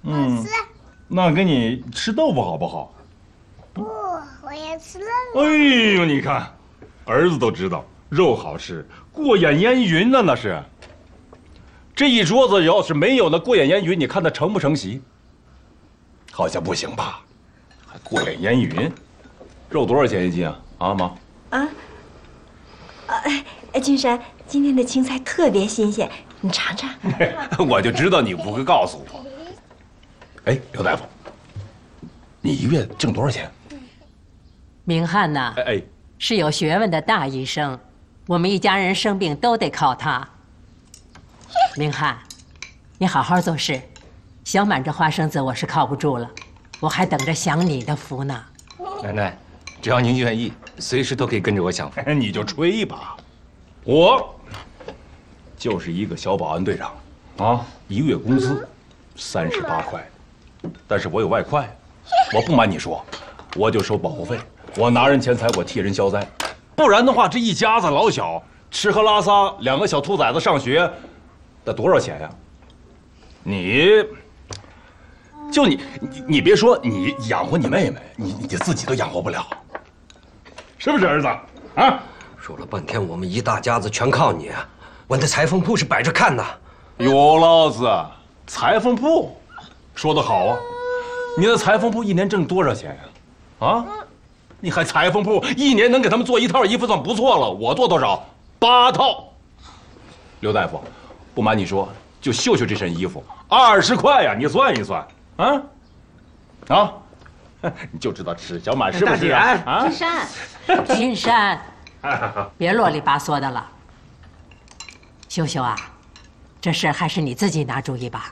吃。那给你吃豆腐好不好？ 不，我要吃肉。 哎呦，你看，儿子都知道肉好吃，过眼烟云呢，那是。这一桌子要是没有那过眼烟云，你看他成不成席？好像不行吧？还过眼烟云？肉多少钱一斤啊？啊妈？ 君山，今天的青菜特别新鲜，你尝尝。 我就知道你不会告诉我。哎，刘大夫，你一个月挣多少钱？ 明翰呐，是有学问的大医生，我们一家人生病都得靠他。明翰，你好好做事。小满这花生子我是靠不住了，我还等着享你的福呢。 奶奶，只要您愿意，随时都可以跟着我享福。 你就吹吧，我就是一个小保安队长，啊，一个月工资38块，但是我有外快，我不瞒你说，我就收保护费，我拿人钱财，我替人消灾，不然的话，这一家子老小吃喝拉撒，2个小兔崽子上学，得多少钱呀？你别说你养活你妹妹，你自己都养活不了，是不是儿子？啊？ 说了半天，我们一大家子全靠你，我的裁缝铺是摆着看的。 有老子，裁缝铺，说得好啊！你的裁缝铺一年挣多少钱呀？啊？你还裁缝铺一年能给他们做1套衣服算不错了，我做多少？8套。刘大夫，不瞒你说，就绣这身衣服20块呀，你算一算，啊？啊？你就知道吃，小满是不是啊？啊， 君山，君山，别啰里吧嗦的了。秀秀啊，这事还是你自己拿主意吧。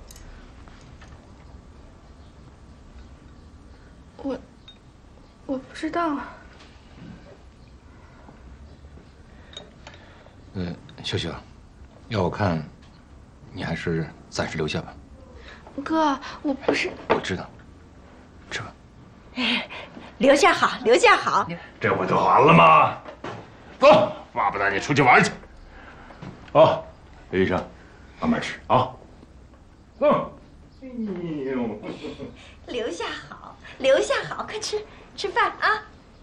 我不知道。 秀秀，要我看，你还是暂时留下吧。 哥，我不是。 我知道，吃吧。 留下好，留下好。 这不就完了吗？走，爸爸带你出去玩去。啊，刘医生，慢慢吃啊。走。哎呦， 留下好，留下好，快吃饭啊！